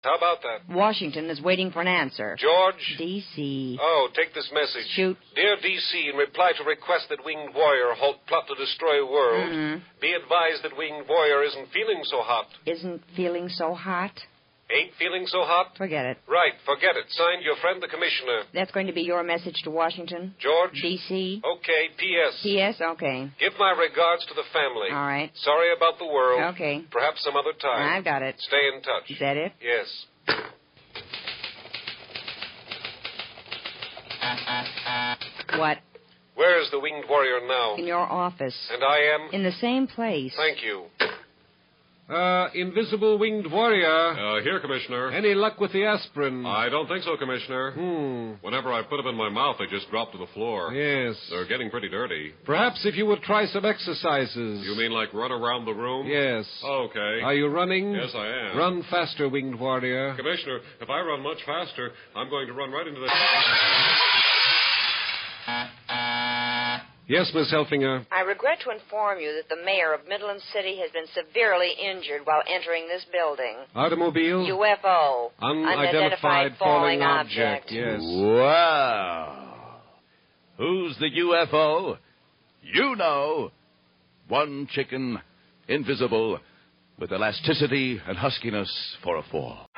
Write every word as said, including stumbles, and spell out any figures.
How about that? Washington is waiting for an answer. George? D C Oh, take this message. Shoot. Dear D C, in reply to request that Winged Warrior halt plot to destroy world, Mm-hmm. be advised that Winged Warrior isn't feeling so hot. Isn't feeling so hot? Ain't feeling so hot? Forget it. Right, forget it. Signed, your friend, the Commissioner. That's going to be your message to Washington? George? D C Okay, P S P S Okay. Give my regards to the family. All right. Sorry about the world. Okay. Perhaps some other time. I've got it. Stay in touch. Is that it? Yes. What? Where is the Winged Warrior now? In your office. And I am? In the same place. Thank you. Uh, Invisible Winged Warrior. Uh, here, Commissioner. Any luck with the aspirin? I don't think so, Commissioner. Hmm. Whenever I put them in my mouth, they just drop to the floor. Yes. They're getting pretty dirty. Perhaps if you would try some exercises. You mean like run around the room? Yes. Okay. Are you running? Yes, I am. Run faster, Winged Warrior. Commissioner, if I run much faster, I'm going to run right into the... Yes, Miss Helfinger. I regret to inform you that the mayor of Midland City has been severely injured while entering this building. Automobile? U F O. Unidentified falling object. Yes. Wow. Who's the U F O? You know. One chicken, invisible, with elasticity and huskiness for a fall.